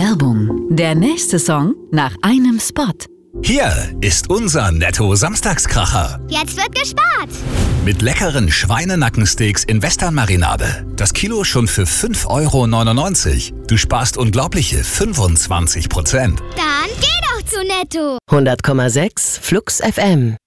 Werbung. Der nächste Song nach einem Spot. Hier ist unser Netto-Samstagskracher. Jetzt wird gespart. Mit leckeren Schweinenackensteaks in Western-Marinade. Das Kilo schon für 5,99 €. Du sparst unglaubliche 25%. Dann geh doch zu Netto. 100,6 Flux FM.